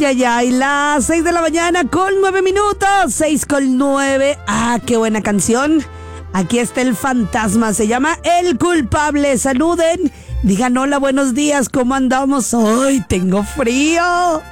Ay, ay, ay, las 6 de la mañana con 9 minutos, 6 con 9. Ah, qué buena canción. Aquí está el fantasma, se llama El Culpable. Saluden, digan hola, buenos días, ¿cómo andamos? Hoy tengo frío.